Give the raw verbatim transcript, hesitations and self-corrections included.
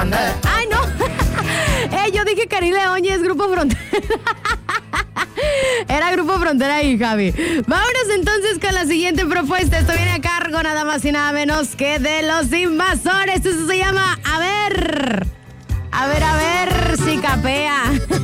Ay, no. eh, yo dije Karim León y es Grupo Frontera. Era Grupo Frontera ahí, Javi. Vámonos entonces con la siguiente propuesta. Esto viene a cargo nada más y nada menos que de Los Invasores. Esto se llama